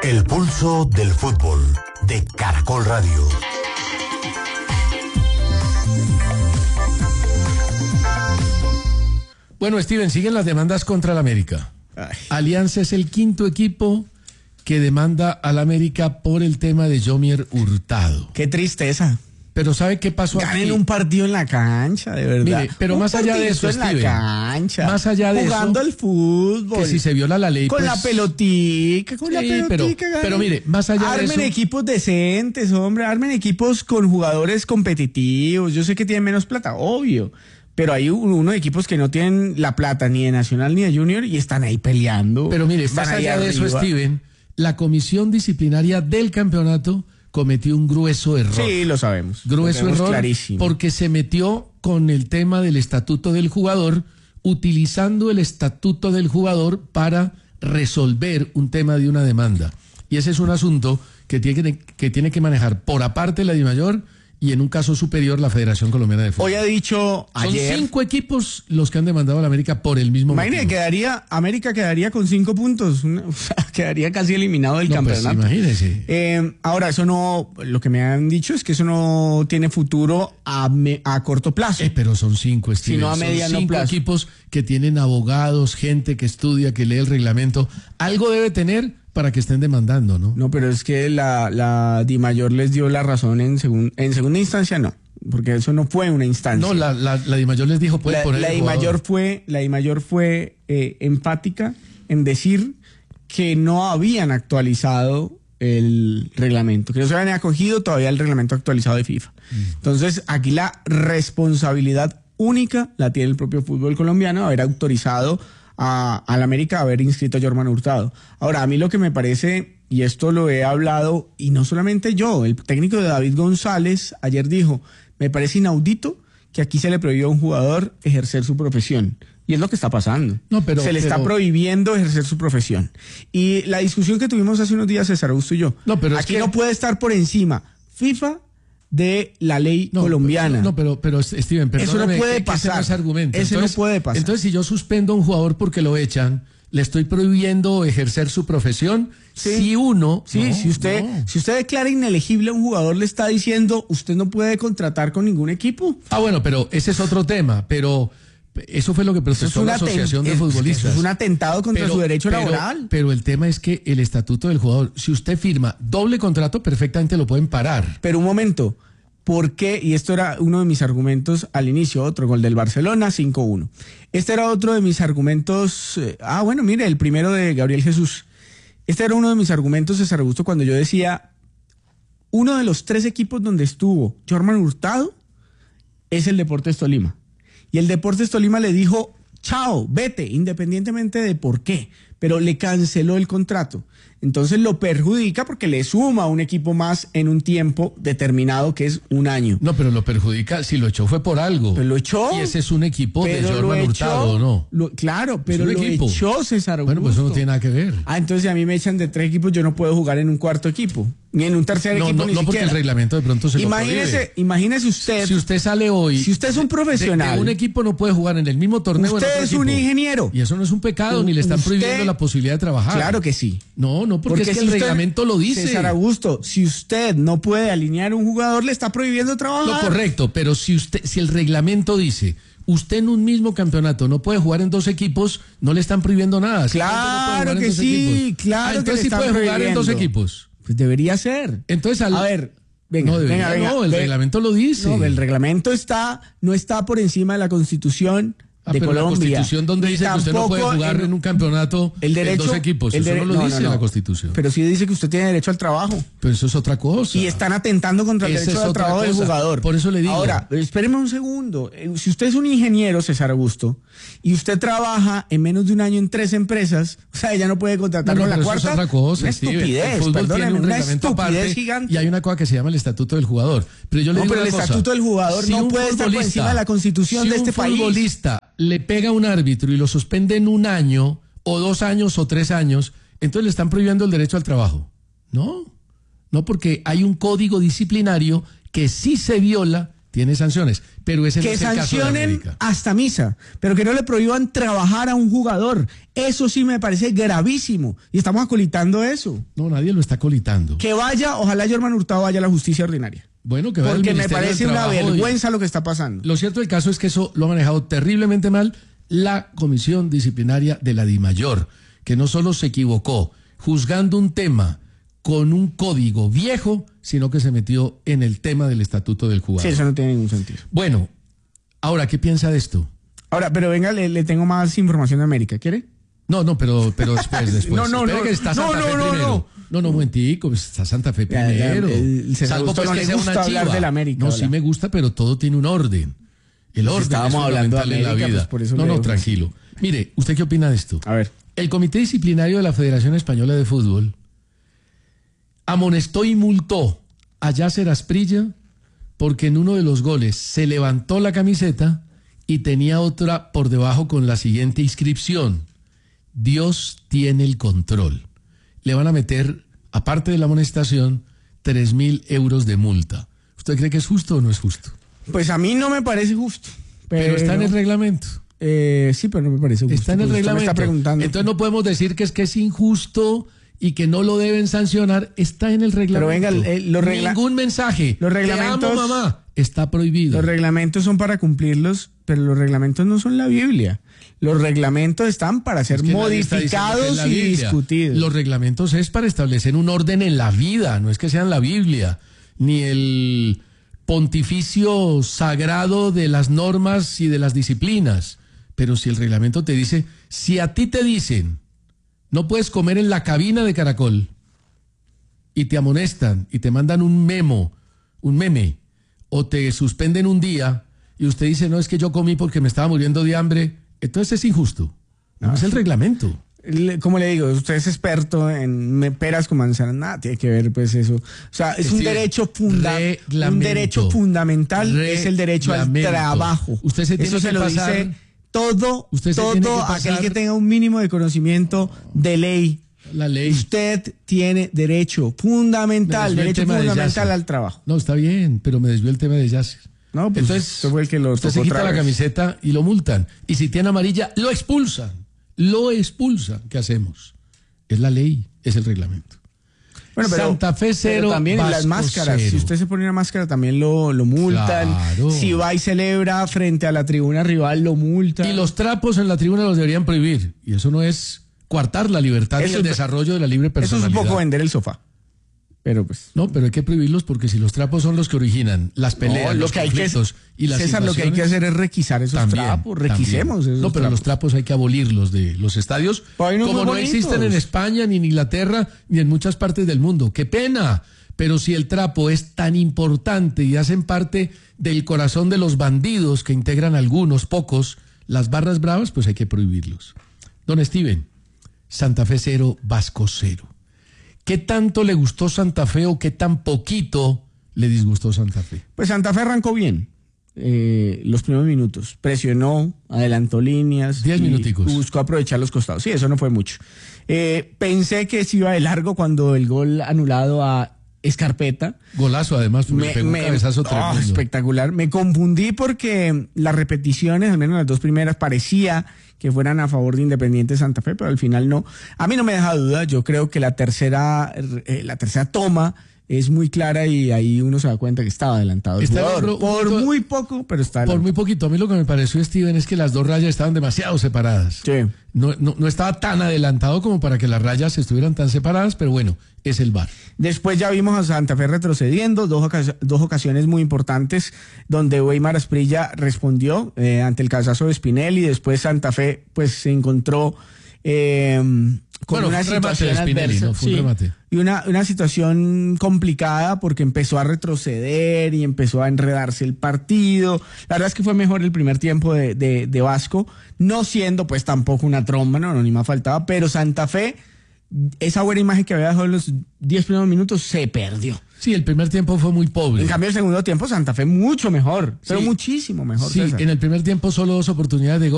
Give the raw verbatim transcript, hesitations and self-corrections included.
El pulso del fútbol de Caracol Radio. Bueno, Steven, siguen las demandas contra el América. Ay. Alianza es el quinto equipo que demanda al América por el tema de Yomier Hurtado. Qué tristeza. Pero ¿sabe qué pasó Ganen aquí? Ganen un partido en la cancha, de verdad. Mire, pero un más allá de eso, en Steven, la cancha, más allá de jugando eso, al fútbol, que si se viola la ley, con pues, la pelotica, con sí, la pelotica. Pero, pero mire, más allá armen de eso, equipos decentes, hombre, armen equipos con jugadores competitivos. Yo sé que tienen menos plata, obvio, pero hay unos equipos que no tienen la plata ni de Nacional ni de Junior y están ahí peleando. Pero mire, más allá de eso, Steven, la comisión disciplinaria del campeonato cometió un grueso error. Sí, lo sabemos. Grueso lo error clarísimo. Porque se metió con el tema del estatuto del jugador, utilizando el estatuto del jugador para resolver un tema de una demanda. Y ese es un asunto que tiene que, que, tiene que manejar por aparte la DIMAYOR y en un caso superior la Federación Colombiana de Fútbol. Hoy ha dicho ayer... Son cinco equipos los que han demandado a la América por el mismo motivo. Imagínate, quedaría, América quedaría con cinco puntos, una, o sea, quedaría casi eliminado del no, campeonato. Pues, imagínese. Eh, ahora, eso no, lo que me han dicho es que eso no tiene futuro a, me, a corto plazo. Eh, pero son cinco, Steven. Sino a mediano son cinco plazo. equipos que tienen abogados, gente que estudia, que lee el reglamento. Algo debe tener para que estén demandando, ¿no? No, pero es que la, la DIMAYOR les dio la razón en, segun, en segunda instancia, no. Porque eso no fue una instancia. No, la, la, la DIMAYOR les dijo, puede la, poner la el DIMAYOR jugador. fue, la DIMAYOR fue eh, empática en decir que no habían actualizado el reglamento, que no se habían acogido todavía el reglamento actualizado de FIFA. Mm. Entonces, aquí la responsabilidad única la tiene el propio fútbol colombiano, haber autorizado a, a la América a haber inscrito a Yomier Hurtado. Ahora, a mí lo que me parece, y esto lo he hablado, y no solamente yo, el técnico de David González ayer dijo, me parece inaudito que aquí se le prohibió a un jugador ejercer su profesión. Y es lo que está pasando. No, pero, se le pero, está prohibiendo ejercer su profesión. Y la discusión que tuvimos hace unos días, César Augusto y yo, no, pero aquí es que... no puede estar por encima FIFA de la ley no, colombiana. No, pero, pero Steven, eso no puede que, pasar. Que ese no es argumento. Ese entonces, no puede pasar. Entonces, si yo suspendo a un jugador porque lo echan, le estoy prohibiendo ejercer su profesión. Sí. Si uno, sí, no, si usted, no. si usted declara inelegible a un jugador, le está diciendo, usted no puede contratar con ningún equipo. Ah, bueno, pero ese es otro tema, pero eso fue lo que protestó la Asociación de Futbolistas. Eso es un atentado contra pero, su derecho pero, laboral. Pero el tema es que el estatuto del jugador, si usted firma doble contrato, perfectamente lo pueden parar. Pero un momento, ¿por qué? Y esto era uno de mis argumentos al inicio, otro gol del Barcelona, cinco uno. Este era otro de mis argumentos, eh, ah, bueno, mire, el primero de Gabriel Jesús. Este era uno de mis argumentos, César Augusto, cuando yo decía, uno de los tres equipos donde estuvo Yomier Hurtado es el Deportes Tolima. Y el Deportes Tolima le dijo, chao, vete, independientemente de por qué, pero le canceló el contrato. Entonces lo perjudica porque le suma a un equipo más en un tiempo determinado que es un año. No, pero lo perjudica, si lo echó fue por algo. Pero lo echó. Y ese es un equipo pero de Yomier Hurtado, ¿no? Lo, claro, pero es un lo equipo. echó César Augusto. Bueno, pues eso no tiene nada que ver. Ah, entonces a mí me echan de tres equipos, yo no puedo jugar en un cuarto equipo, ni en un tercer no, equipo, no, ni no siquiera. porque el reglamento de pronto se imagínese, lo prohíbe. Imagínese usted. Si usted sale hoy. Si usted es un profesional. De, de un equipo no puede jugar en el mismo torneo. Usted en otro es un equipo. ingeniero. Y eso no es un pecado, ni le están usted, prohibiendo la posibilidad de trabajar. Claro que sí. No, no, porque, porque es que si el usted, reglamento lo dice. César Augusto, si usted no puede alinear un jugador, le está prohibiendo trabajar. Lo correcto, pero si usted, si el reglamento dice, usted en un mismo campeonato no puede jugar en dos equipos, no le están prohibiendo nada. Claro no que sí, equipos. claro ah, entonces que sí puede jugar en dos equipos. Pues debería ser. Entonces, al... a ver, venga, no, debería, venga, venga, no, el venga. reglamento lo dice. No, el reglamento está, no está por encima de la Constitución. Ah, de pero Colombia. La Constitución donde dice que usted no puede jugar en, en un campeonato el derecho, en dos equipos. El eso no lo no, dice no, no. la Constitución. Pero sí dice que usted tiene derecho al trabajo. Pero eso es otra cosa. Y están atentando contra el Esa derecho es al trabajo cosa. del jugador. Por eso le digo. Ahora, espéreme un segundo. Si usted es un ingeniero, César Augusto, y usted trabaja en menos de un año en tres empresas, o sea, ella no puede contratar no, con no, la cuarta. Eso es otra cosa. Una Steve. estupidez, el fútbol perdóneme, tiene un una reglamento estupidez aparte gigante. Y hay una cosa que se llama el Estatuto del Jugador. Pero yo le no, digo pero una el cosa. Estatuto del Jugador si no puede estar por encima de la Constitución si de este un país. futbolista le pega a un árbitro y lo suspende en un año, o dos años, o tres años, entonces le están prohibiendo el derecho al trabajo. No, no, porque hay un código disciplinario que sí se viola tiene sanciones, pero ese no Que es el caso de sancionen América. hasta misa, pero que no le prohíban trabajar a un jugador. Eso sí me parece gravísimo. Y estamos acolitando eso. No, nadie lo está colitando. Que vaya, ojalá Germán Hurtado vaya a la justicia ordinaria. Bueno, que vaya al Porque me Ministerio del parece una Trabajo y- vergüenza lo que está pasando. Lo cierto del caso es que eso lo ha manejado terriblemente mal la Comisión Disciplinaria de la DIMAYOR, que no solo se equivocó juzgando un tema con un código viejo, sino que se metió en el tema del estatuto del Sí, jugador. eso no tiene ningún sentido. Bueno, ahora, ¿qué piensa de esto? Ahora, pero venga, le, le tengo más información de América. ¿Quiere? No, no, pero, pero después, después. No, no, Espere no. que está No, Santa no, Fe no, primero. no. No, no, un momentico, pues está Santa Fe Ya, ya, primero. el César Salvo Augusto pues no que le sea gusta una hablar chiva. del América, No, hola. sí me gusta, pero todo tiene un orden. El orden estábamos es hablando de fundamental en la América, vida. pues por eso no, le no, digo. tranquilo. Mire, ¿usted qué opina de esto? A ver. El Comité Disciplinario de la Federación Española de Fútbol amonestó y multó a Yasser Asprilla porque en uno de los goles se levantó la camiseta y tenía otra por debajo con la siguiente inscripción: Dios tiene el control. Le van a meter, aparte de la amonestación, tres mil euros de multa. ¿Usted cree que es justo o no es justo? Pues a mí no me parece justo. Pero, Pero está en el reglamento. Eh, sí, pero no me parece justo. Está en el Pues usted me reglamento. está preguntando. Entonces no podemos decir que es que es injusto y que no lo deben sancionar. Está en el reglamento. Pero venga, eh, los regla- Ningún mensaje. los Te reglamentos- amo, mamá. Está prohibido. Los reglamentos son para cumplirlos, pero los reglamentos no son la Biblia. Los reglamentos están para ser Es que nadie está diciendo que es modificados la y Biblia. discutidos. Los reglamentos es para establecer un orden en la vida, no es que sean la Biblia, ni el pontificio sagrado de las normas y de las disciplinas. Pero si el reglamento te dice, si a ti te dicen, no puedes comer en la cabina de Caracol, y te amonestan y te mandan un memo, un meme, o te suspenden un día, y usted dice, no, es que yo comí porque me estaba muriendo de hambre, entonces es injusto. No, No, es el sí. reglamento. Le- Como le digo, usted es experto en me- peras con manzanas, nada tiene que ver pues eso. O sea, es un Steven, derecho funda un reglamento. derecho fundamental es el derecho al Reglamento. trabajo. Usted se tiene eso que se lo pasar- dice todo, Usted se todo tiene que aquel pasar- que tenga un mínimo de conocimiento de ley. La ley. Usted tiene derecho fundamental, Me desvió el derecho tema de fundamental Yasser. al trabajo. No, está bien, pero me desvió el tema de Yasser. No, pues Entonces, usted fue el que lo usted se tocó quita otra la vez. camiseta y lo multan. Y si tiene amarilla, lo expulsan. Lo expulsan. ¿Qué hacemos? Es la ley, es el reglamento. Bueno, pero, Santa Fe cero, pero también en las Vasco máscaras. cero. Si usted se pone una máscara, también lo, lo multan. Claro. Si va y celebra frente a la tribuna rival, lo multan. Y los trapos en la tribuna los deberían prohibir. Y eso no es coartar la libertad y Eso el es- desarrollo de la libre Eso es un personalidad. poco vender el sofá. Pero pues. No, pero hay que prohibirlos porque si los trapos son los que originan las peleas, No, lo los que hay que, conflictos y las César, lo que hay que invasiones, hacer es requisar esos también, trapos. Requisemos también. esos No, pero trapos. los trapos hay que abolirlos de los estadios, Pero hay unos como muy no existen bonitos. en España, ni en Inglaterra, ni en muchas partes del mundo. ¡Qué pena! Pero si el trapo es tan importante y hacen parte del corazón de los bandidos que integran algunos, pocos, las barras bravas, pues hay que prohibirlos. Don Steven, Santa Fe cero, Vasco cero. ¿Qué tanto le gustó Santa Fe o qué tan poquito le disgustó Santa Fe? Pues Santa Fe arrancó bien. Eh, los primeros minutos. Presionó, adelantó líneas. Diez y minuticos. Buscó aprovechar los costados. Sí, eso no fue mucho. Eh, pensé que se iba de largo cuando el gol anulado a Escarpeta. Golazo además, porque Me- pegó un me- cabezazo oh, tremendo. espectacular. Me confundí porque las repeticiones, al menos las dos primeras, parecía que fueran a favor de Independiente Santa Fe, pero al final no. A mí no me deja duda. Yo creo que la tercera, eh, la tercera toma es muy clara y ahí uno se da cuenta que estaba adelantado el Está jugador. otro- Por otro- muy poco, pero está Por adelantado. muy poquito. A mí lo que me pareció, Steven, es que las dos rayas estaban demasiado separadas. Sí. No, no, no estaba tan adelantado como para que las rayas estuvieran tan separadas, pero bueno, es el V A R. Después ya vimos a Santa Fe retrocediendo, dos, ocas- dos ocasiones muy importantes donde Weimar Asprilla respondió eh, ante el cabezazo de Spinelli. Después Santa Fe pues se encontró eh, con Bueno, una fue un remate situación de Spinelli, adversa. ¿no? Fue un remate. Y una, una situación complicada porque empezó a retroceder y empezó a enredarse el partido. La verdad es que fue mejor el primer tiempo de, de, de Vasco, no siendo pues tampoco una tromba, no, no, ni más faltaba, pero Santa Fe, esa buena imagen que había dejado en los diez primeros minutos, se perdió. Sí, el primer tiempo fue muy pobre. En cambio, el segundo tiempo, Santa Fe mucho mejor, pero Sí. muchísimo mejor. Sí, César. en el primer tiempo solo dos oportunidades de gol.